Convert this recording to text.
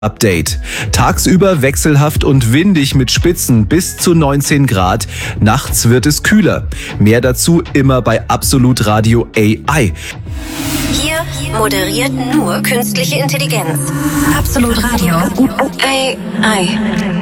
Update. Tagsüber wechselhaft und windig mit Spitzen bis zu 19 Grad. Nachts wird es kühler. Mehr dazu immer bei Absolut Radio AI. Hier moderiert nur künstliche Intelligenz. Absolut Radio AI.